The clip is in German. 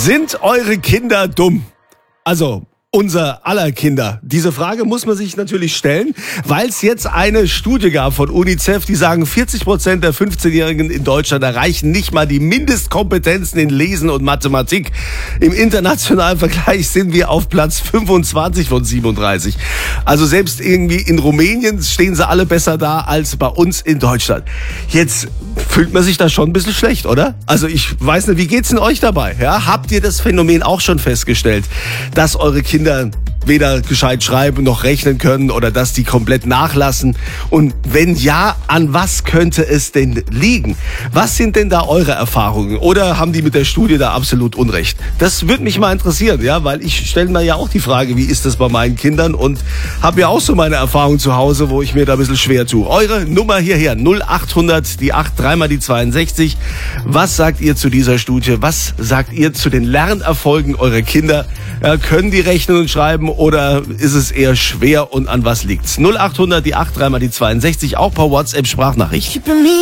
Sind eure Kinder dumm? Also unser aller Kinder. Diese Frage muss man sich natürlich stellen, weil es jetzt eine Studie gab von UNICEF, die sagen, 40% der 15-Jährigen in Deutschland erreichen nicht mal die Mindestkompetenzen in Lesen und Mathematik. Im internationalen Vergleich sind wir auf Platz 25 von 37. Also selbst irgendwie in Rumänien stehen sie alle besser da als bei uns in Deutschland. Jetzt fühlt man sich da schon ein bisschen schlecht, oder? Also ich weiß nicht, wie geht's denn euch dabei? Ja? Habt ihr das Phänomen auch schon festgestellt, dass eure Kinder weder gescheit schreiben noch rechnen können oder dass die komplett nachlassen? Und wenn ja, an was könnte es denn liegen? Was sind denn da eure Erfahrungen? Oder haben die mit der Studie da absolut Unrecht? Das würde mich mal interessieren, ja, weil ich stelle mir ja auch die Frage, wie ist das bei meinen Kindern, und habe ja auch so meine Erfahrungen zu Hause, wo ich mir da ein bisschen schwer tue. Eure Nummer hierher, 0800, die 8, dreimal die 62. Was sagt ihr zu dieser Studie? Was sagt ihr zu den Lernerfolgen eurer Kinder? Ja, können die rechnen und schreiben oder ist es eher schwer, und an was liegt's? 0800, die 8, dreimal die 62, auch per WhatsApp-Sprachnachricht.